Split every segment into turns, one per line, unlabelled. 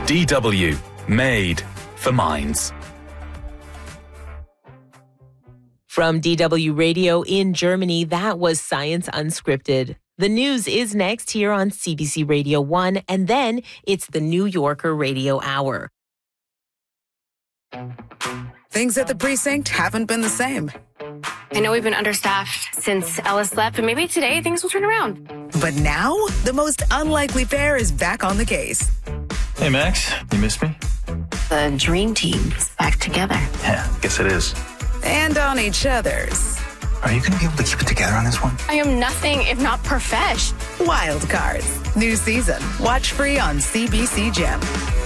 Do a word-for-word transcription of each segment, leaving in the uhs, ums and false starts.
D W, made for minds.
From D W Radio in Germany, that was Science Unscripted. The news is next here on C B C Radio one, and then it's the New Yorker Radio Hour.
Things at the precinct haven't been the same.
I know we've been understaffed since Ellis left, but maybe today things will turn around.
But now, the most unlikely pair is back on the case.
Hey, Max, you missed me?
The dream team is back together.
Yeah, guess it is.
And on each other's.
Are you going to be able to keep it together on this one?
I am nothing if not profesh.
Wild Cards. New season. Watch free on C B C Gem.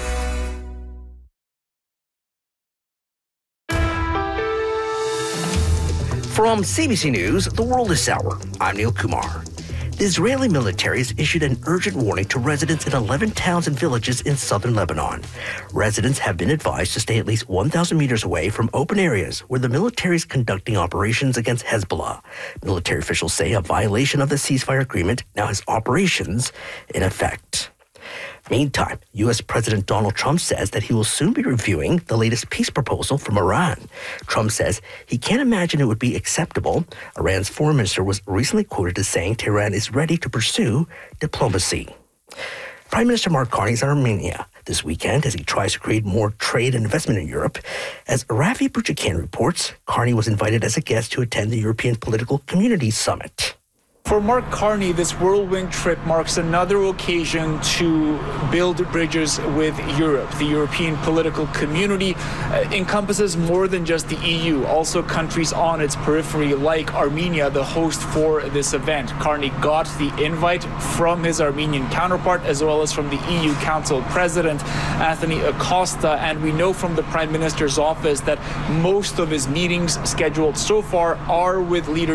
From C B C News, The World is Sour. I'm Neil Kumar. The Israeli military has issued an urgent warning to residents in eleven towns and villages in southern Lebanon. Residents have been advised to stay at least one thousand meters away from open areas where the military is conducting operations against Hezbollah. Military officials say a violation of the ceasefire agreement now has operations in effect. Meantime, U S President Donald Trump says that he will soon be reviewing the latest peace proposal from Iran. Trump says he can't imagine it would be acceptable. Iran's foreign minister was recently quoted as saying Tehran is ready to pursue diplomacy. Prime Minister Mark Carney is in Armenia this weekend as he tries to create more trade and investment in Europe. As Rafi Bouchikyan reports, Carney was invited as a guest to attend the European Political Community Summit.
For Mark Carney, this whirlwind trip marks another occasion to build bridges with Europe. The European political community uh, encompasses more than just the E U, also countries on its periphery like Armenia, the host for this event. Carney got the invite from his Armenian counterpart as well as from the E U Council President, Anthony Acosta, and we know from the Prime Minister's office that most of his meetings scheduled so far are with leaders